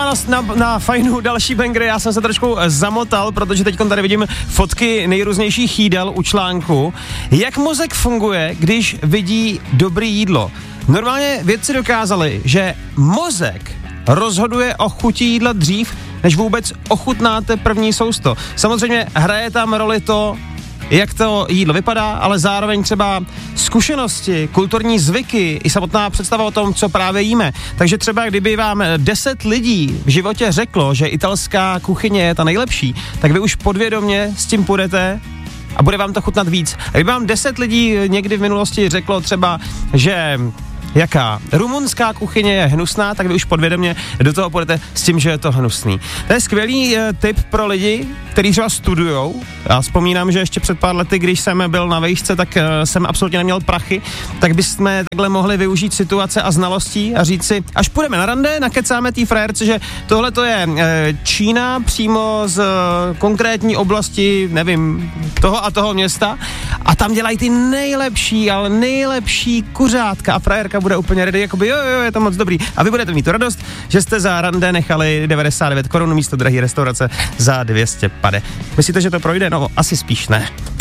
na fajnu další bangry, já jsem se trošku zamotal, protože teď tady vidím fotky nejrůznějších jídel u článku. Jak mozek funguje, když vidí dobrý jídlo? Normálně vědci dokázali, že mozek rozhoduje o chuti jídla dřív, než vůbec ochutnáte první sousto. Samozřejmě hraje tam roli to, jak to jídlo vypadá, ale zároveň třeba zkušenosti, kulturní zvyky i samotná představa o tom, co právě jíme. Takže třeba kdyby vám 10 lidí v životě řeklo, že italská kuchyně je ta nejlepší, tak vy už podvědomě s tím půjdete a bude vám to chutnat víc. A kdyby vám 10 lidí někdy v minulosti řeklo třeba, že jaká rumunská kuchyně je hnusná, tak vy už podvědomě do toho půjdete s tím, že je to hnusný. To je skvělý tip pro lidi, kteří třeba studujou. Já vzpomínám, že ještě před pár lety, když jsem byl na vejšce, tak jsem absolutně neměl prachy, tak bychom takhle mohli využít situace a znalostí a říct si, až půjdeme na rande, nakecáme tý frajerce, že tohle to je Čína přímo z konkrétní oblasti, nevím, toho a toho města a tam dělají ty nejlepší, ale nejlepší kuřátka a frajerka bude úplně ready, jakoby jo, je to moc dobrý. A vy budete mít tu radost, že jste za rande nechali 99 korun místo drahý restaurace za 250. Myslíte, že to projde? No, asi spíš ne.